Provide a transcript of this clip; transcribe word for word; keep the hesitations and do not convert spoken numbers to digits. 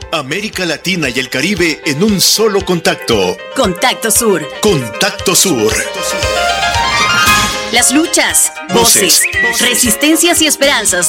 América Latina y el Caribe en un solo contacto. Contacto Sur. Contacto Sur. Las luchas, voces, Voces. resistencias y esperanzas